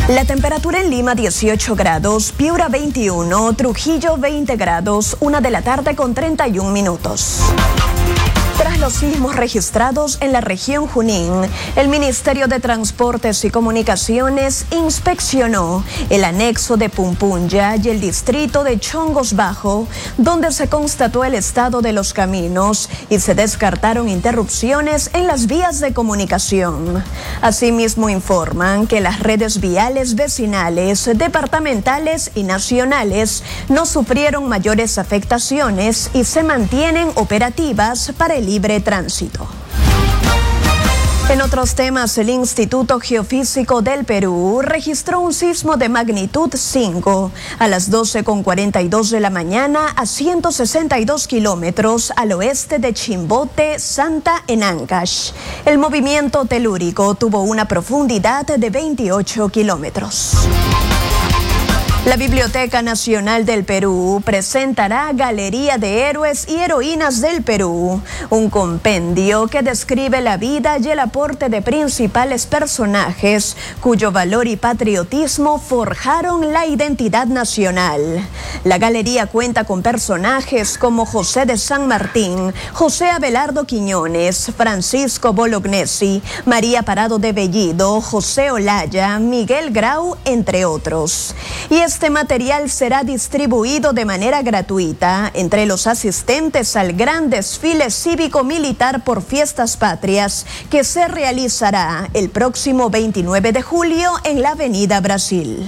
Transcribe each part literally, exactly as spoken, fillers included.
La temperatura en Lima dieciocho grados, Piura veintiuno, Trujillo veinte grados, una de la tarde con treinta y un minutos. Tras los sismos registrados en la región Junín, el Ministerio de Transportes y Comunicaciones inspeccionó el anexo de Pumpunya y el distrito de Chongos Bajo, donde se constató el estado de los caminos y se descartaron interrupciones en las vías de comunicación. Asimismo, informan que las redes viales vecinales, departamentales y nacionales no sufrieron mayores afectaciones y se mantienen operativas para el libre tránsito. En otros temas, el Instituto Geofísico del Perú registró un sismo de magnitud cinco a las doce con cuarenta y dos de la mañana a ciento sesenta y dos kilómetros al oeste de Chimbote, Santa, en Ancash. El movimiento telúrico tuvo una profundidad de veintiocho kilómetros. La Biblioteca Nacional del Perú presentará Galería de Héroes y Heroínas del Perú, un compendio que describe la vida y el aporte de principales personajes cuyo valor y patriotismo forjaron la identidad nacional. La galería cuenta con personajes como José de San Martín, José Abelardo Quiñones, Francisco Bolognesi, María Parado de Bellido, José Olaya, Miguel Grau, entre otros. Y este material será distribuido de manera gratuita entre los asistentes al gran desfile cívico-militar por Fiestas Patrias que se realizará el próximo veintinueve de julio en la Avenida Brasil.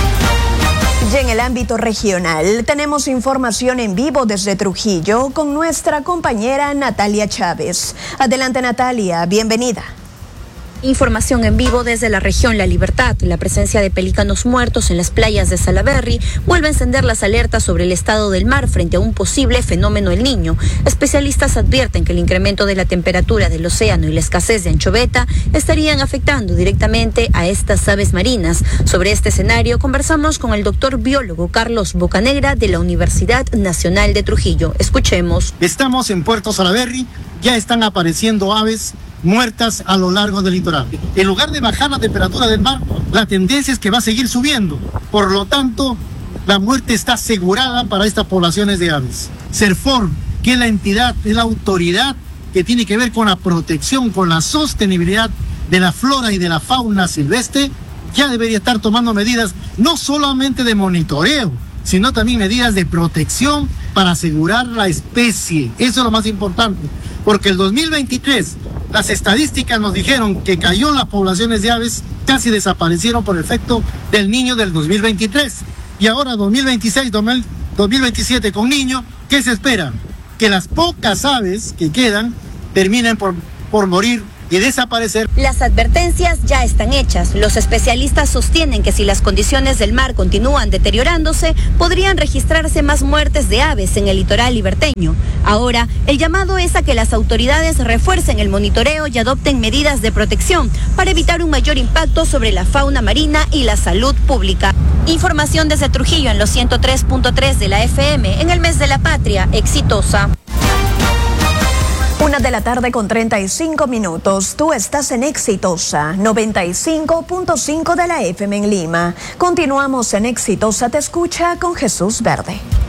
Y en el ámbito regional tenemos información en vivo desde Trujillo con nuestra compañera Natalia Chávez. Adelante, Natalia, bienvenida. Información en vivo desde la región La Libertad. La presencia de pelícanos muertos en las playas de Salaberry vuelve a encender las alertas sobre el estado del mar frente a un posible fenómeno El Niño. Especialistas advierten que el incremento de la temperatura del océano y la escasez de anchoveta estarían afectando directamente a estas aves marinas. Sobre este escenario conversamos con el doctor biólogo Carlos Bocanegra de la Universidad Nacional de Trujillo. Escuchemos. Estamos en Puerto Salaberry, ya están apareciendo aves muertas a lo largo del litoral. En lugar de bajar la temperatura del mar, la tendencia es que va a seguir subiendo. Por lo tanto, la muerte está asegurada para estas poblaciones de aves. CERFOR, que es la entidad, es la autoridad que tiene que ver con la protección, con la sostenibilidad de la flora y de la fauna silvestre, ya debería estar tomando medidas no solamente de monitoreo, sino también medidas de protección para asegurar la especie. Eso es lo más importante, porque el dos mil veintitrés las estadísticas nos dijeron que cayó las poblaciones de aves, casi desaparecieron por efecto del Niño del dos mil veintitrés. Y ahora dos mil veintiséis, dos mil veintisiete con Niño, ¿qué se espera? Que las pocas aves que quedan terminen por, por morir y desaparecer. Las advertencias ya están hechas. Los especialistas sostienen que si las condiciones del mar continúan deteriorándose, podrían registrarse más muertes de aves en el litoral liberteño. Ahora, el llamado es a que las autoridades refuercen el monitoreo y adopten medidas de protección para evitar un mayor impacto sobre la fauna marina y la salud pública. Información desde Trujillo en los ciento tres punto tres de la F M en el mes de la patria exitosa. Una de la tarde con treinta y cinco minutos. Tú estás en Exitosa, noventa y cinco punto cinco de la F M en Lima. Continuamos en Exitosa Te Escucha con Jesús Verde.